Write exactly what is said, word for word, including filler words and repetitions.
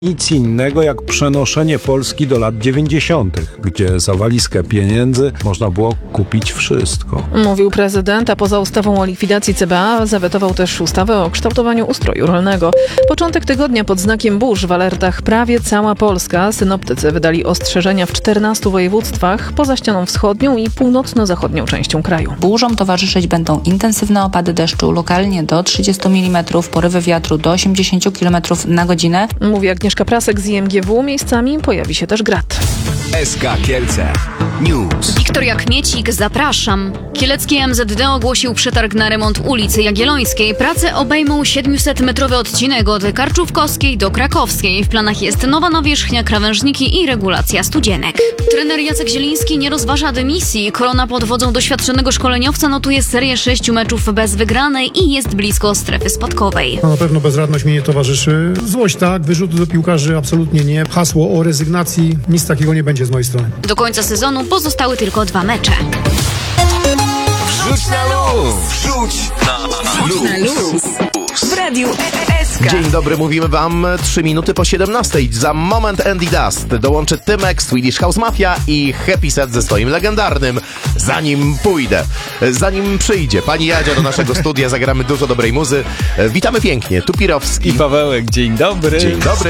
Nic innego jak przenoszenie Polski do lat dziewięćdziesiątych, gdzie za walizkę pieniędzy można było kupić wszystko. Mówił prezydent, a poza ustawą o likwidacji C B A zawetował też ustawę o kształtowaniu ustroju rolnego. Początek tygodnia pod znakiem burz w alertach prawie cała Polska. Synoptycy wydali ostrzeżenia w czternastu województwach, poza ścianą wschodnią i północno-zachodnią częścią kraju. Burzom towarzyszyć będą intensywne opady deszczu, lokalnie do trzydziestu milimetrów, porywy wiatru do osiemdziesięciu kilometrów na godzinę. Mówi Agnieszka Prasek z I M G W. Miejscami pojawi się też grad. S K Kielce News. Wiktoria Kmiecik, zapraszam. Kielecki M Z D ogłosił przetarg na remont ulicy Jagiellońskiej. Prace obejmą siedmiosetmetrowy odcinek od Karczówkowskiej do Krakowskiej. W planach jest nowa nawierzchnia, krawężniki i regulacja studzienek. Trener Jacek Zieliński nie rozważa dymisji. Korona pod wodzą doświadczonego szkoleniowca notuje serię sześciu meczów bez wygranej i jest blisko strefy spadkowej. No, na pewno bezradność mi nie towarzyszy. Złość tak, wyrzuty do piłkarzy absolutnie nie. Hasło o rezygnacji, nic takiego nie będzie z mojej strony. Do końca sezonu pozostały tylko dwa mecze. Wrzuć na luz! Wrzuć na luz! W radiu S K. Dzień dobry, mówimy wam trzy minuty po siedemnastej. Za moment Andy Dust dołączy Tymek, Swedish House Mafia i Happy Set ze swoim legendarnym Zanim pójdę. Zanim przyjdzie pani Jadzia do naszego studia, zagramy dużo dobrej muzy. Witamy pięknie, tu Pirowski I Pawełek, dzień dobry. Dzień dobry.